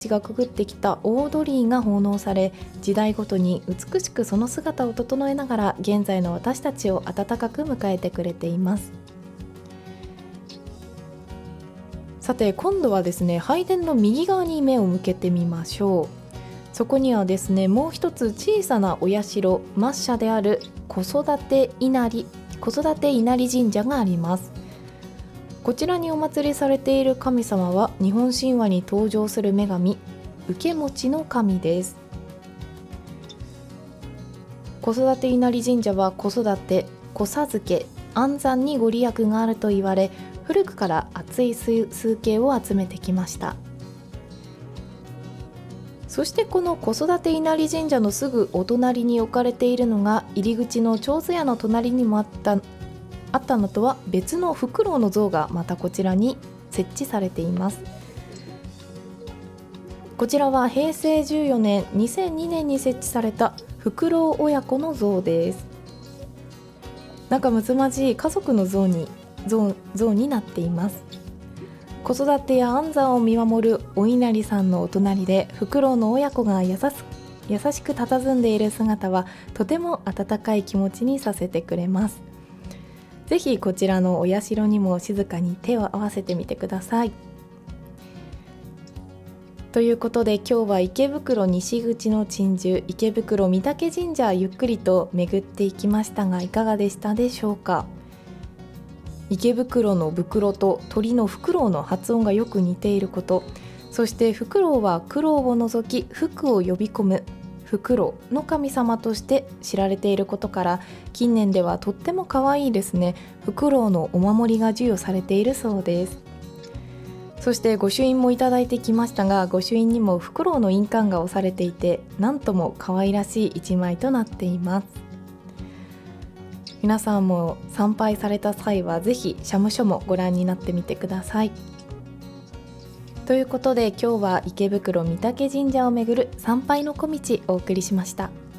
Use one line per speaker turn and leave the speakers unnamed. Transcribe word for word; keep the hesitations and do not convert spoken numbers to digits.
がくぐってきた大鳥居が奉納され、時代ごとに美しくその姿を整えながら現在の私たちを温かく迎えてくれています。さて今度はですね、拝殿の右側に目を向けてみましょう。そこにはですね、もう一つ小さなお社末社である子育て稲荷子育て稲荷神社があります。こちらにお祭りされている神様は日本神話に登場する女神受持の神です。子育て稲荷神社は子育て、子授け、安産にご利益があると言われ、古くから厚い数形を集めてきました。そしてこの子育て稲荷神社のすぐお隣に置かれているのが、入り口の長寿屋の隣にもあったあったのとは別のフクロウの像がまたこちらに設置されています。こちらはへいせいじゅうよねんにせんにねんに設置されたフクロウ親子の像です。仲睦まじい家族の像に 像, 像になっています。子育てや安産を見守るお稲荷さんのお隣でフクロウの親子が優し優しく佇んでいる姿はとても温かい気持ちにさせてくれます。ぜひこちらのお社にも静かに手を合わせてみてください。ということで今日は池袋西口の鎮守池袋御嶽神社ゆっくりと巡っていきましたが、いかがでしたでしょうか。池袋の袋と鳥のフクロウの発音がよく似ていること、そしてフクロウは苦労を除き福を呼び込むフクロウの神様として知られていることから、近年ではとっても可愛いですね、フクロウのお守りが授与されているそうです。そして御朱印もいただいてきましたが、御朱印にもフクロウの印鑑が押されていて、なんとも可愛らしい一枚となっています。皆さんも参拝された際はぜひ社務所もご覧になってみてください。ということで今日は池袋御嶽神社を巡る参拝の小道をお送りしました。